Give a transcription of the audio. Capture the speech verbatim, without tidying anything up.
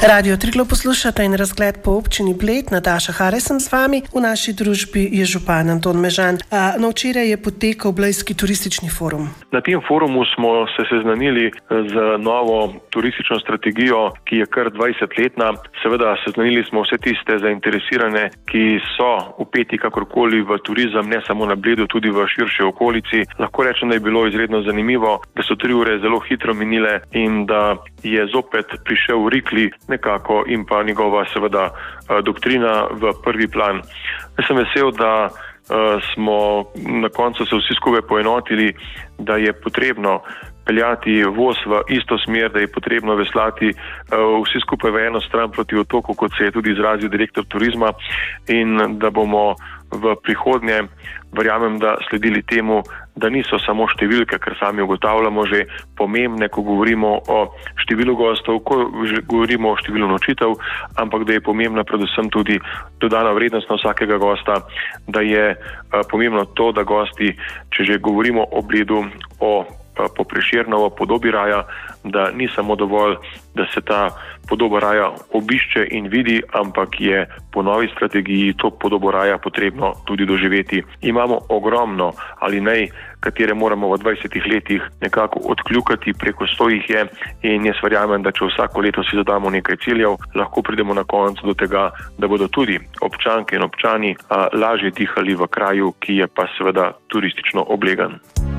Radio Triglav poslušate in razgled po občini Bled. Nataša Hare sem z vami. V naši družbi je župan Anton Mežan. A, no, včeraj je potekal Blejski turistični forum. Na tem forumu smo se seznanili z novo turistično strategijo, ki je kar dvajsetletna. Seveda seznanili smo vse tiste zainteresirane, ki so vpeti kakorkoli v turizem, ne samo na Bledu, tudi v širši okolici. Lahko rečem, da je bilo izredno zanimivo, da so tri ure zelo hitro minile in da je zopet prišel Rikli nekako in pa njegova seveda doktrina v prvi plan. Jaz sem vesel, da smo na koncu se vsi skupaj poenotili, da je potrebno peljati voz v isto smer, da je potrebno veslati vsi skupaj v eno stran proti otoku, kot se je tudi izrazil direktor turizma, in da bomo v prihodnje, verjamem, da sledili temu, da niso samo številke, ker sami ugotavljamo že pomembne, ko govorimo o številu gostov, ko govorimo o številu nočitev, ampak da je pomembna predvsem tudi dodana vrednost na vsakega gosta, da je pomembno to, da gosti, če že govorimo o Bledu, o po Prešernovo podobi raja, da ni samo dovolj, da se ta podoba raja obišče in vidi, ampak je po novi strategiji to podobo raja potrebno tudi doživeti. Imamo ogromno ali ne, katere moramo v dvajsetih letih nekako odkljukati, preko sto jih je, in jaz verjamem, da če vsako leto si zadamo nekaj ciljev, lahko pridemo na koncu do tega, da bodo tudi občanke in občani a, lažje dihali v kraju, ki je pa seveda turistično oblegan.